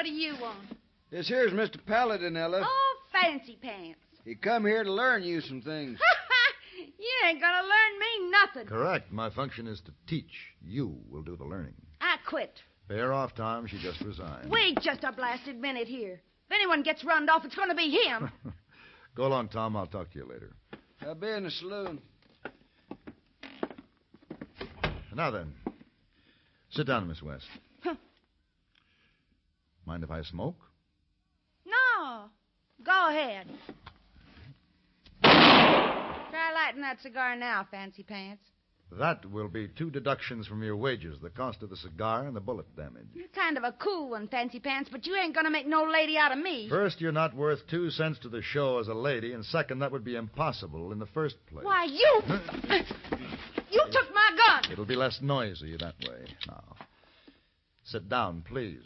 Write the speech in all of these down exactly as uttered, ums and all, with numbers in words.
What do you want? This here's Mister Paladin, Ella. Oh, fancy pants. He come here to learn you some things. You ain't gonna learn me nothing. Correct. My function is to teach. You will do the learning. I quit. Pay her off, Tom. She just resigned. Wait just a blasted minute here. If anyone gets runned off, it's gonna be him. Go along, Tom. I'll talk to you later. I'll be in the saloon. Now then, sit down, Miss West. Huh. Mind if I smoke? No. Go ahead. Try lighting that cigar now, fancy pants. That will be two deductions from your wages, the cost of the cigar and the bullet damage. You're kind of a cool one, fancy pants, but you ain't gonna make no lady out of me. First, you're not worth two cents to the show as a lady, and second, that would be impossible in the first place. Why, you... you took my gun. It'll be less noisy that way. Now, sit down, please.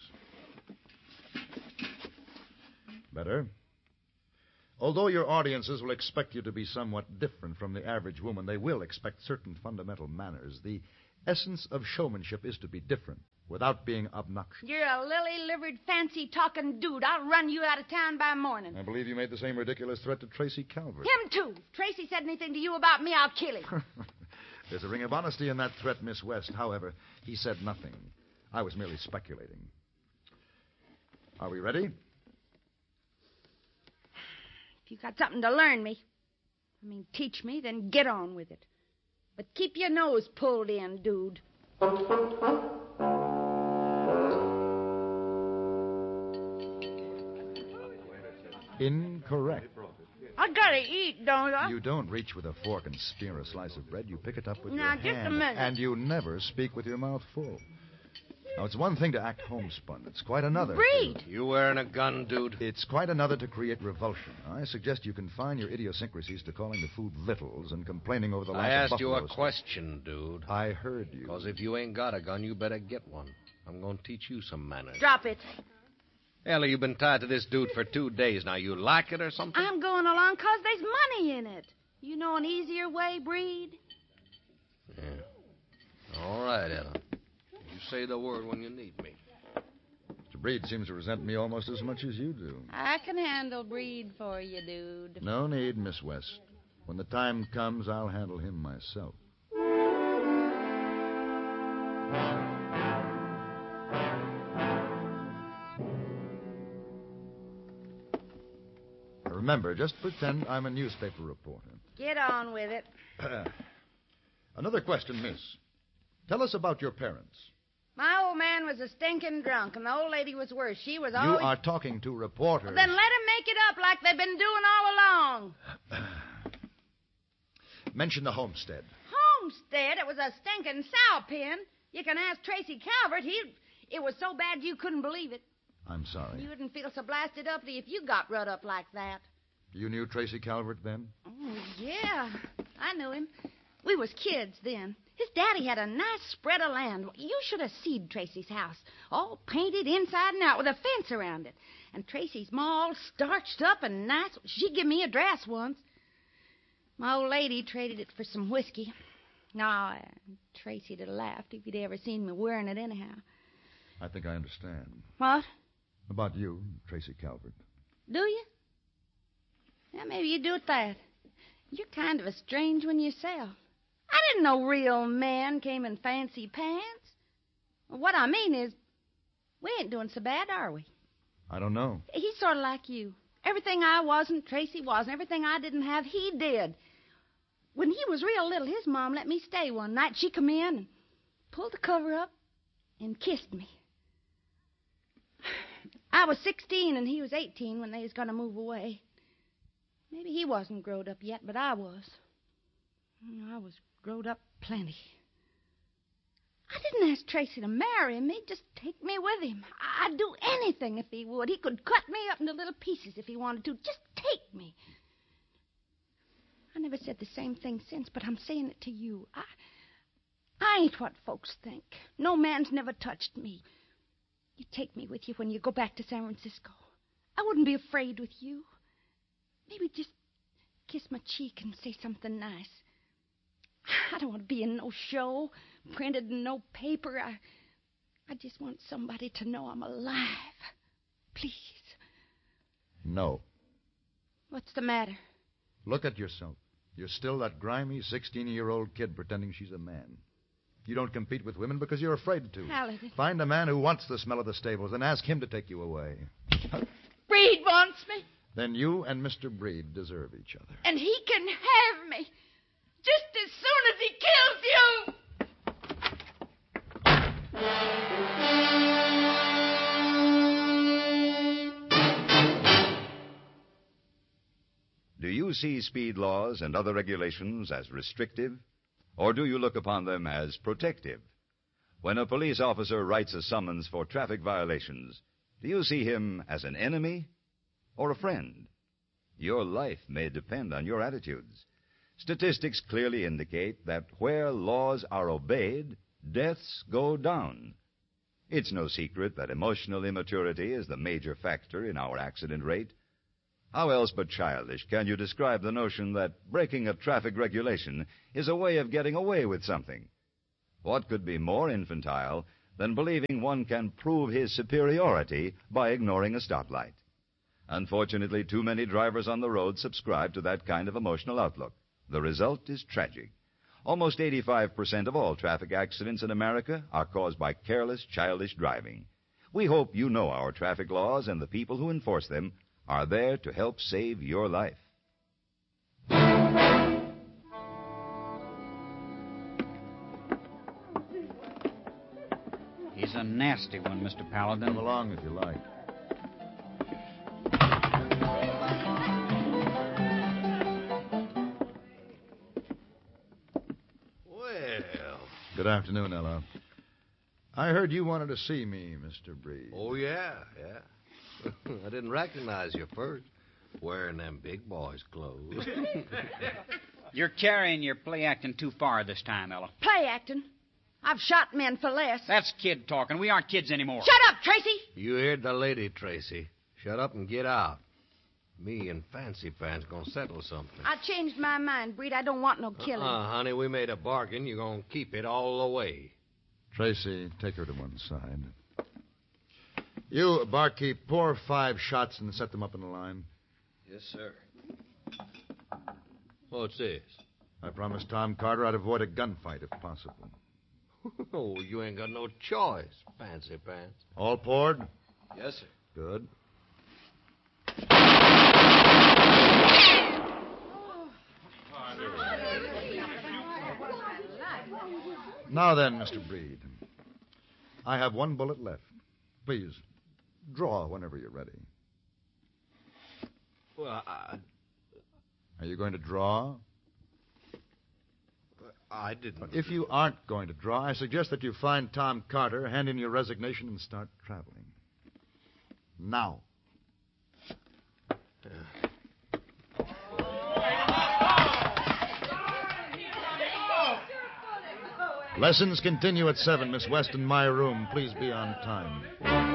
Better? Although your audiences will expect you to be somewhat different from the average woman, they will expect certain fundamental manners. The essence of showmanship is to be different without being obnoxious. You're a lily-livered, fancy-talking dude. I'll run you out of town by morning. I believe you made the same ridiculous threat to Tracy Calvert. Him, too. If Tracy said anything to you about me, I'll kill him. There's a ring of honesty in that threat, Miss West. However, he said nothing. I was merely speculating. Are we ready? If you got something to learn me, I mean teach me, then get on with it. But keep your nose pulled in, dude. Incorrect. I gotta eat, don't I? You don't reach with a fork and spear a slice of bread. You pick it up with Now, your just hand. a minute. And you never speak with your mouth full. Now, it's one thing to act homespun. It's quite another. Breed. You wearing a gun, dude? It's quite another to create revulsion. I suggest you confine your idiosyncrasies to calling the food littles and complaining over the lack I of asked you buffalo a steak. question, dude. I heard you. Because if you ain't got a gun, you better get one. I'm going to teach you some manners. Drop it. Ellie, you've been tied to this dude for two days now. You like it or something? I'm going along 'cause there's money in it. You know an easier way, Breed? Yeah. All right, Ella. You say the word when you need me. Mister Breed seems to resent me almost as much as you do. I can handle Breed for you, dude. No need, Miss West. When the time comes, I'll handle him myself. Remember, just pretend I'm a newspaper reporter. Get on with it. Another question, miss. Tell us about your parents. My old man was a stinking drunk, and the old lady was worse. She was always... You are talking to reporters. Well, then let 'em make it up like they've been doing all along. Mention the homestead. Homestead? It was a stinking sow pen. You can ask Tracy Calvert. He... It was so bad you couldn't believe it. I'm sorry. You wouldn't feel so blasted uppity if you got rut up like that. You knew Tracy Calvert then? Oh, yeah. I knew him. We was kids then. His daddy had a nice spread of land. You should have seen Tracy's house. All painted inside and out with a fence around it. And Tracy's ma all starched up and nice. She give me a dress once. My old lady traded it for some whiskey. Now, uh, Tracy'd have laughed if he'd ever seen me wearing it anyhow. I think I understand. What? About you, Tracy Calvert. Do you? Yeah, maybe you do at that. You're kind of a strange one yourself. I didn't know real men came in fancy pants. What I mean is, we ain't doing so bad, are we? I don't know. He's sort of like you. Everything I wasn't, Tracy wasn't. Everything I didn't have, he did. When he was real little, his mom let me stay one night. She come in and pulled the cover up and kissed me. I was sixteen and he was eighteen when they was going to move away. Maybe he wasn't growed up yet, but I was. I was growed up plenty. I didn't ask Tracy to marry me, just take me with him. I'd do anything if he would. He could cut me up into little pieces if he wanted to. Just take me. I never said the same thing since, but I'm saying it to you. I, I ain't what folks think. No man's never touched me. You take me with you when you go back to San Francisco. I wouldn't be afraid with you. Maybe just kiss my cheek and say something nice. I don't want to be in no show, printed in no paper. I, I just want somebody to know I'm alive. please. No. What's the matter? Look at yourself. You're still that grimy sixteen-year-old kid pretending she's a man. You don't compete with women because you're afraid to. Paladin. Find a man who wants the smell of the stables and ask him to take you away. Breed wants me. Then you and Mister Breed deserve each other. And he can have me. Just as soon as he kills you. Do you see speed laws and other regulations as restrictive, or do you look upon them as protective? When a police officer writes a summons for traffic violations, do you see him as an enemy or a friend? Your life may depend on your attitudes. Statistics clearly indicate that where laws are obeyed, deaths go down. It's no secret that emotional immaturity is the major factor in our accident rate. How else but childish can you describe the notion that breaking a traffic regulation is a way of getting away with something? What could be more infantile than believing one can prove his superiority by ignoring a stoplight? Unfortunately, too many drivers on the road subscribe to that kind of emotional outlook. The result is tragic. Almost eighty-five percent of all traffic accidents in America are caused by careless, childish driving. We hope you know our traffic laws and the people who enforce them are there to help save your life. He's a nasty one, Mister Paladin. Come along if you like. Well. Good afternoon, Ella. I heard you wanted to see me, Mister Breed. Oh, yeah, yeah. I didn't recognize you first, wearing them big boys' clothes. You're carrying your play acting too far this time, Ella. Play acting. I've shot men for less. That's kid talking. We aren't kids anymore. Shut up, Tracy. You heard the lady, Tracy. Shut up and get out. Me and Fancy Pants gonna settle something. I changed my mind, Breed. I don't want no killing. Uh, honey, we made a bargain. You're gonna keep it all the way. Tracy, take her to one side. You, barkeep, pour five shots and set them up in a line. Yes, sir. What's this? I promised Tom Carter I'd avoid a gunfight if possible. Oh, you ain't got no choice, Fancy Pants. All poured? Yes, sir. Good. Now then, Mister Breed. I have one bullet left. Please, draw whenever you're ready. Well, I... Are you going to draw? I didn't... If you aren't going to draw, I suggest that you find Tom Carter, hand in your resignation, and start traveling. Now. Lessons continue at seven. Miss West in my room. Please be on time.